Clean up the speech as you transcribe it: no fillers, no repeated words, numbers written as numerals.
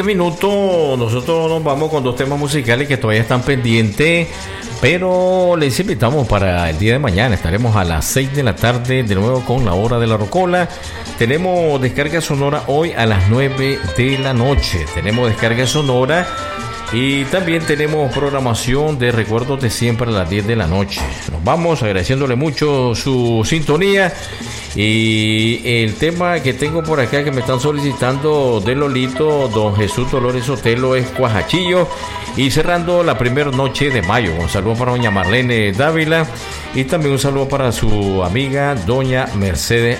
Minuto, nosotros nos vamos con dos temas musicales que todavía están pendientes, pero les invitamos para el día de mañana. Estaremos a las 6 de la tarde de nuevo con la hora de la rocola. Tenemos descarga sonora hoy a las 9 de la noche. Tenemos descarga sonora y también tenemos programación de recuerdos de siempre a las 10 de la noche. Nos vamos agradeciéndole mucho su sintonía. Y el tema que tengo por acá que me están solicitando de Lolito, don Jesús Dolores Sotelo, es Cuajachillo. Y cerrando la primera noche de mayo, un saludo para doña Marlene Dávila y también un saludo para su amiga doña Mercedes